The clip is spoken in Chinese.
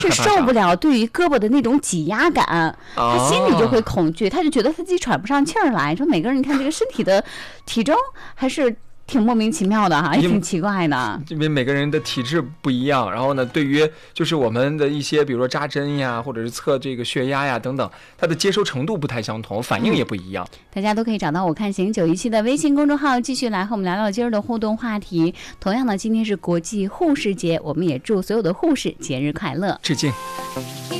是受不了对于胳膊的那种挤压感，他心里就会恐惧，他就觉得他自己喘不上气儿来。说每个人，你看这个身体的体重还是挺莫名其妙的哈，也挺奇怪的。 因为每个人的体质不一样，然后呢，对于就是我们的一些，比如说扎针呀，或者是测这个血压呀等等，它的接收程度不太相同，反应也不一样。 大家都可以找到我看行917的微信公众号，继续来和我们聊聊今儿的互动话题。同样呢，今天是国际护士节，我们也祝所有的护士节日快乐， 致敬。